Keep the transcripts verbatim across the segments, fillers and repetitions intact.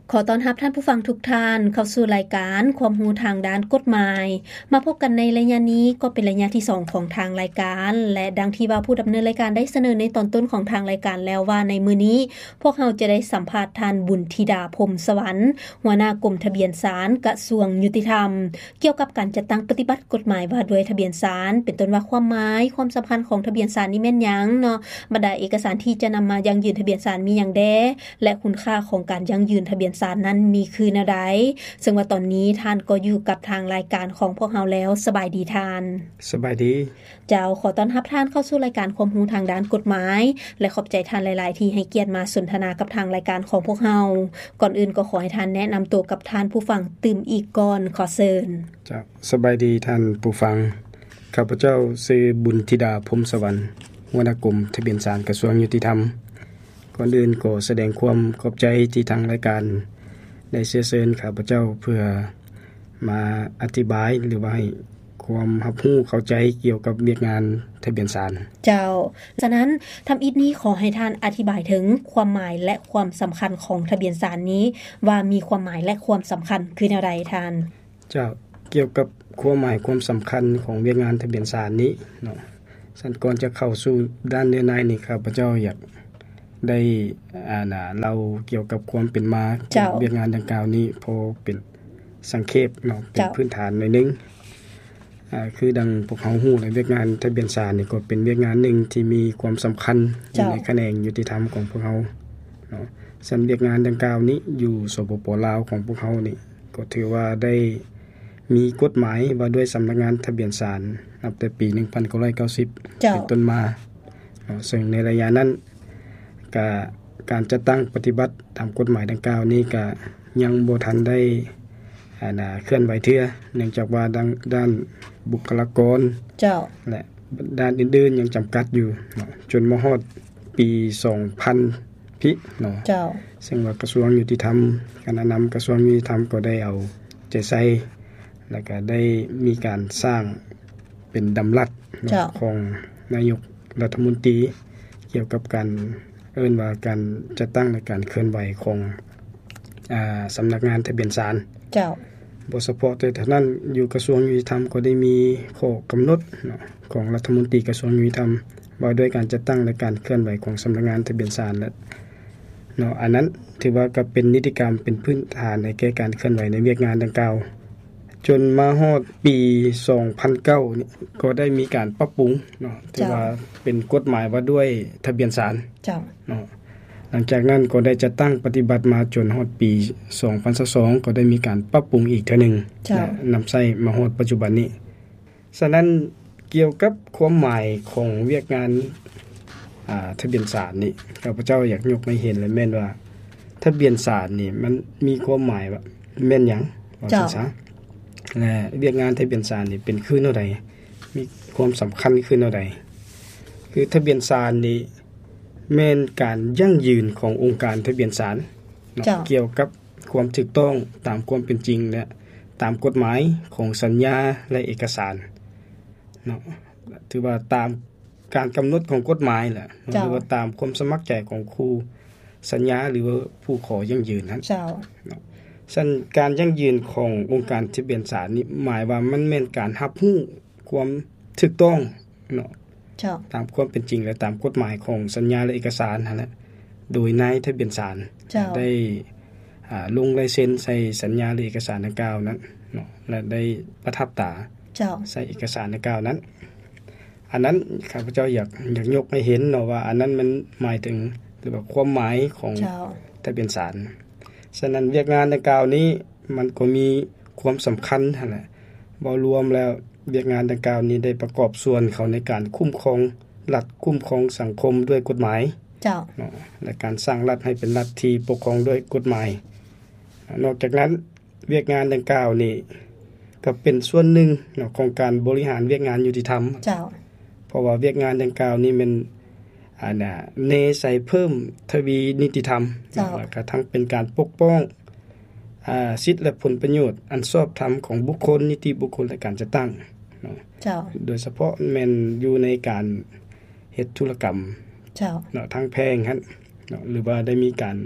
ขอต้อนรับท่านผู้ฟังทุกท่านเข้าสู่รายการความรู้ทางด้านกฎหมายมาพบกันในระยะนี้ก็เป็นระยะที่สองของทางรายการและดังที่ว่าผู้ดำเนินรายการได้เสนอในตอนต้นของทางรายการแล้วว่าในมื้อนี้พวกเราจะได้สัมภาษณ์ท่านบุญธิดาพรหมสวรรค์หัวหน้ากรมทะเบียนศาลกระทรวงยุติธรรมเกี่ยวกับการจัดตั้งปฏิบัติกฎหมายว่าด้วยทะเบียนศาลเป็นต้นว่าความหมายความสำคัญของทะเบียนศาลนี่แม่นหยังเนาะบรรดาเอกสารที่จะนำมายังยืนทะเบียนศาลมีหยังแดและคุณค่าของการยังยืนทะเบียนศาลนั้นมีคือแนวใดซึ่งว่าตอนนี้ท่านก็อยู่กับทางรายการของพวกเราแล้วสบายดีท่านสบายดีเจ้าขอต้อนรับท่านเข้าสู่รายการความรู้ทางด้านกฎหมายและขอบใจท่านหลายๆที่ให้เกียรติมาสนทนากับทางรายการของพวกเราก่อนอื่นก็ขอให้ท่านแนะนำตัวกับท่านผู้ฟังตื่มอีกก่อนขอเชิญเจ้าสบายดีท่านผู้ฟังข้าพเจ้าชื่อบุญธิดาพรหมสวรรค์หัวหน้ากรมทะเบียนศาลกระทรวงยุติธรรมก่อนอื่นก็แสดงความขอบใจที่ทางรายการได้เชิญข้าพเจ้าเพื่อมาอธิบายหรือว่าให้ความรับรู้เข้าใจเกี่ยวกับเวียกงานทะเบียนศาลเจ้าฉะนั้นทำอิฐนี้ขอให้ท่านอธิบายถึงความหมายและความสำคัญของทะเบียนศาลนี้ว่ามีความหมายและความสำคัญคืออะไรท่านเจ้าเกี่ยวกับความหมายความสำคัญของเวียกงานทะเบียนศาลนี้เนาะสั่นก่อนจะเข้าสู่ด้านเนื้อในนี่ข้าพเจ้าอยากได้อ่าน่ะเราเกี่ยวกับความเป็นมาของเวียกงานดังกล่าวนี้พอเป็นสังเขปเนาะเป็นพื้นฐานหน่อยนึงอ่าคือดังพวกเฮาฮู้ในเวียกงานทะเบียนศาลนี่ก็เป็นเวียกงานหนึ่งที่มีความสำคัญในแขนงยุติธรรมของพวกเฮาเนาะซึ่งเวียกงานดังกล่าวนี้อยู่สปป.ลาวของพวกเฮานี่ก็ถือว่าได้มีกฎหมายว่าด้วยสำนักงานทะเบียนศาลนับแต่ปีหนึ่งพันเก้าร้อยเก้าสิบเป็นต้นมาเนาะซึ่งในระยะนั้นก็การจัดตั้งปฏิบัติตามกฎหมายดังกล่าวนี้ก็ยังบ่ทันได้อ่าน่ะเคลื่อนไหวเทื่อเนื่องจากว่าดังด้านบุคลากรเจ้าและด้านอื่นๆยังจำกัดอยู่เนาะจนมาฮอดปีสองพันพิเนาะเจ้าซึ่งว่ากระทรวงยุติธรรมคณะนำกระทรวงยุติธรรมก็ได้เอาใจใส่แล้วก็ได้มีการสร้างเป็นดำรัสของนายกรัฐมนตรีเกี่ยวกับการเอิ้นว่าการจัดตั้งและการเคลื่อนไหวของอ่าสำนักงานทะเบียนศาลเจ้าบ่เฉพาะแต่เท่านั้นอยู่กระทรวงยุติธรรมก็ได้มีข้อกำหนดเนาะของรัฐมนตรีกระทรวงยุติธรรมว่าด้วยการจัดตั้งและการเคลื่อนไหวของสำนักงานทะเบียนศาลและเนาะอันนั้นถือว่าก็เป็นนิติกรรมเป็นพื้นฐานในแก่การเคลื่อนไหวในเวียกงานดังกล่าวจนมาฮอดปีสองพันเก้านี่ก็ได้มีการปรับปรุงเนาะที่ว่าเป็นกฎหมายว่าด้วยทะเบียนศาลเจ้าเนาะหลังจากนั้นก็ได้จัดตั้งปฏิบัติมาจนฮอดปีสองพันยี่สิบสองก็ได้มีการปรับปรุงอีกเทื่อนึงและนำใช้มาฮอดปัจจุบันนี้ฉะนั้นเกี่ยวกับความหมายของเวียกงานอ่าทะเบียนศาลนี่ข้าพเจ้าอยากยกให้เห็นเลยแม่นว่าทะเบียนศาลนี่มันมีความหมายว่าแม่นหยังว่าจังซั่นและเวียกงานทะเบียนศาลนี่เป็นคือแนวใดมีความสำคัญคือแนวใดคือทะเบียนศาลนี่แม่นการยั่งยืนขององค์การทะเบียนศาลเกี่ยวกับความถูกต้องตามความเป็นจริงและตามกฎหมายของสัญญาและเอกสารเนาะถือว่าตามการกำหนดของกฎหมายแหละหรือว่าตามความสมัครใจของคู่สัญญาหรือว่าผู้ขอยั่งยืนนั้นเจ้าเนาะซึ่งการยั่งยืนขององค์การทะเบียนศาลนี้หมายว่ามันแม่นการรับรู้ความถูกต้องเนาะตามความเป็นจริงและตามกฎหมายของสัญญาและเอกสารนั่นแหละโดยนายทะเบียนศาลได้อ่าลงลายเซ็นใส่สัญญาและเอกสารดังกล่าวนั้นเนาะและได้ประทับตาใส่เอกสารดังกล่าวนั้นอันนั้นข้าพเจ้าอยากอยากยกให้เห็นเนาะว่าอันนั้นมันหมายถึงหรือว่าความหมายของทะเบียนศาลฉะนั้นเวียกงานดังกล่าวนี้มันก็มีความสำคัญนั่นแหละบ่รวมแล้วเวียกงานดังกล่าวนี้ได้ประกอบส่วนเขาในการคุ้มครองรัฐคุ้มครองสังคมด้วยกฎหมายเจ้าเนาะและการสร้างรัฐให้เป็นรัฐที่ปกครองด้วยกฎหมายนอกจากนั้นเวียกงานดังกล่าวนี้ก็เป็นส่วนหนึ่งเนาะของการบริหารเวียกงานยุติธรรมเจ้าเพราะว่าเวียกงานดังกล่าวนี้มันอ่าน่ะเนใส่เพิ่มทวีนิติธรรมแล้วก็ทั้งเป็นการปกป้องอ่าสิทธิและผลประโยชน์อันชอบธรรมของบุคคลนิติบุคคลและการจัดตั้งเนาะเจ้าโดยเฉพาะแม่นอยู่ในการเฮ็ดธุรกรรมเจ้าเนาะทางแพ่งหั่นเนาะหรือว่าได้มีการ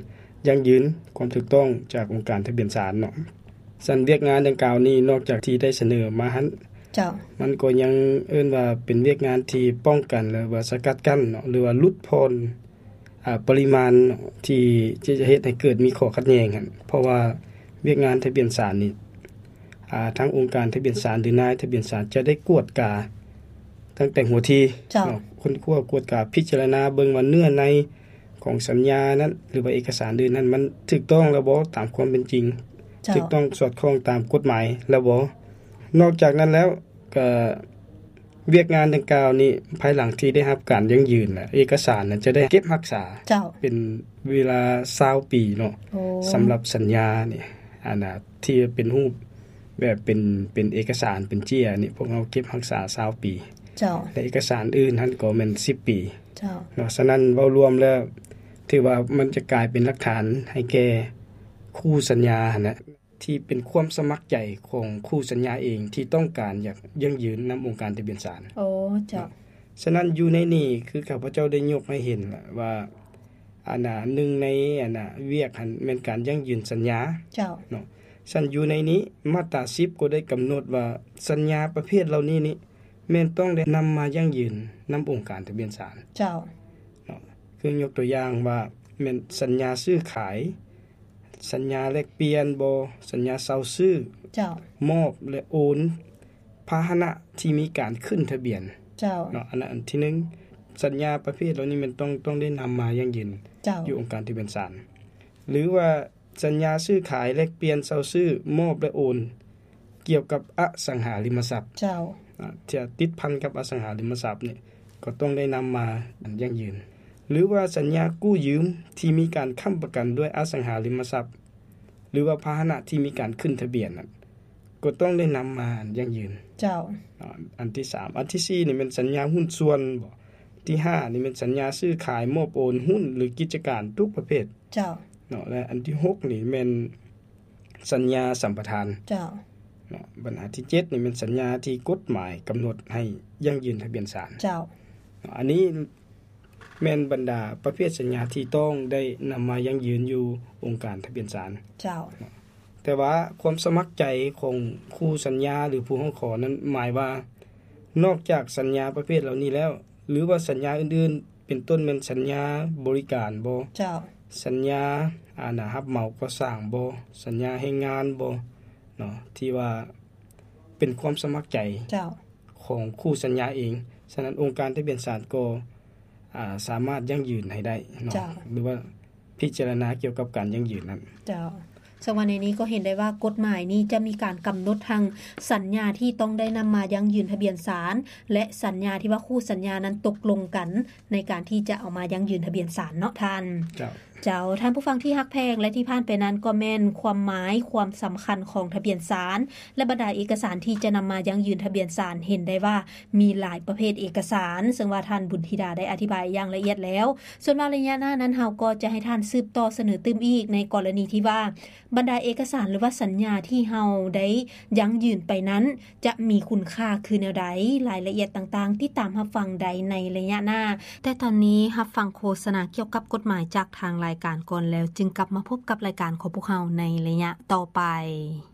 ยั่งยืนความถูกต้องจากองค์การทะเบียนสารเนาะสันเวียกงานดังกล่าวนี้นอกจากที่ได้เสนอมาหั้นเจ้ามันก็ยังเอิ้นว่าเป็นเวียกงานที่ป้องกันหรือว่าสกัดกั้นเนาะหรือว่าลดพรอ่าปริมาณที่จะเฮ็ดให้เกิดมีข้อขัดแย้งหั่นเพราะว่าเวียกงานทะเบียนสารนี่อ่าทางองค์การทะเบียนสารหรือนายทะเบียนสารจะได้กวดกาตั้งแต่หัวทีเนาะคนควบกวดกาพิจารณาเบิ่งว่าเนื้อในของสัญญานั้นหรือว่าเอกสารอื่นนั้นมันถูกต้องแล้วบ่ตามความเป็นจริงถูกต้องสอดคล้องตามกฎหมายแล้วบ่นอกจากนั้นแล้วก็เวียกงานดังกล่าวนี้ภายหลังที่ได้รับการยั่งยืนน่ะเอกสารนั้นจะได้เก็บรักษาเป็นเวลายี่สิบปีเนาะสําหรับสัญญานี่อันน่ะที่เป็นรูปแบบเป็นเป็นเอกสารเป็นเจี้ยนี่พวกเราเก็บรักษายี่สิบปีเจ้าและเอกสารอื่นนั้นก็แม่นสิบปีเจ้าเนาะฉะนั้นเว้ารวมแล้วถือว่ามันจะกลายเป็นหลักฐานให้แก่คู่สัญญาหั่นน่ะที่เป็นความสมัครใจของคู่สัญญาเองที่ต้องการอยากยั่งยืนนําองค์การทะเบียนสารโอ้เจ้าฉะนั้นอยู่ในนี้คือข้าพเจ้าได้ยกให้เห็นว่าอันน่ะหนึ่งในอันน่ะเวียกหันแม่นการยั่งยืนสัญญาเจ้าเนาะฉันอยู่ในนี้มาตราสิบก็ได้กําหนดว่าสัญญาประเภทเหล่านี้นี่แม่นต้องได้นํามายั่งยืนนําองค์การทะเบียนสารเจ้าเนาะคือยกตัวอย่างว่าแม่นสัญญาซื้อขายสัญญาแลกเปลี่ยนบ่สัญญาเช่าซื้อเจ้ามอบและโอนพาหนะที่มีการขึ้นทะเบียนเจ้าเนาะอันนั้นอันที่หนึ่งสัญญาประเภทเหล่านี้มันต้องต้องได้นํามายั่งยืนอยู่องค์การทะเบียนสารหรือว่าสัญญาซื้อขายแลกเปลี่ยนเช่าซื้อมอบและโอนเกี่ยวกับอสังหาริมทรัพย์เจ้าอ่าที่ติดพันกับอสังหาริมทรัพย์นี่ก็ต้องได้นํามายั่งยืนหรือว่าสัญญากู้ยืมที่มีการค้ำประกันด้วยอสังหาริมทรัพย์หรือว่าพาหนะที่มีการขึ้นทะเบียนนั้นก็ต้องได้นํามายั่งยืนเจ้าอันที่สามอันที่สี่นี่เป็นสัญญาหุ้นส่วนบ่ที่ห้านี่เป็นสัญญาซื้อขายมอบโอนหุ้นหรือกิจการทุกประเภทเจ้าเนาะและอันที่หกนี่แม่นสัญญาสัมปทานเจ้าเนาะบัญญัติที่เจ็ดนี่เป็นสัญญาที่กฎหมายกําหนดให้ยั่งยืนทะเบียนสารเจ้าอันนี้แม่นบรรดาประเภทสัญญาที่ต้องได้นํามายั่งยืนอยู่องค์การทะเบียนสารเจ้าแต่ว่าความสมัครใจของคู่สัญญาหรือผู้ร้องขอนั้นหมายว่านอกจากสัญญาประเภทเหล่านี้แล้วหรือว่าสัญญาอื่นๆเป็นต้นแม่นสัญญาบริการบ่เจ้าสัญญาอานะรับเหมาก่อสร้างบ่สัญญาแรงงานบ่เนาะที่ว่าเป็นความสมัครใจเจ้าของคู่สัญญาเองฉะนั้นองค์การทะเบียนสารก็อ่าสามารถยั่งยืนให้ได้เนาะหรือว่าพิจารณาเกี่ยวกับการยั่งยืนนั้นเจ้าสวันในนี้ก็เห็นได้ว่ากฎหมายนี้จะมีการกําหนดทางสัญญาที่ต้องได้นํามายั่งยืนทะเบียนศาลและสัญญาที่ว่าคู่สัญญานั้นตกลงกันในการที่จะเอามายั่งยืนทะเบียนศาลเนาะท่านเจ้าเจ้าท่านผู้ฟังที่ฮักแพงและที่ผ่านไปนั้นก็แม่นความหมายความสําคัญของทะเบียนศาลและบรรดาเอกสารที่จะนํามายั่งยืนทะเบียนศาลเห็นได้ว่ามีหลายประเภทเอกสารซึ่งว่าท่านบุญธิดาได้อธิบายอย่างละเอียดแล้วส่วนว่าระยะหน้านั้นเฮาก็จะให้ท่านสืบต่อเสนอตื้มอีกในกรณีที่ว่าบรรดาเอกสารหรือว่าสัญญาที่เฮาได้ยั่งยืนไปนั้นจะมีคุณค่าคือแนวใดรายละเอียดต่างๆที่ตามรับฟังใดในระยะหน้าแต่ตอนนี้รับฟังโฆษณาเกี่ยวกับกฎหมายจากทางรายการก่อนแล้วจึงกลับมาพบกับรายการของพวกเฮาในระยะต่อไป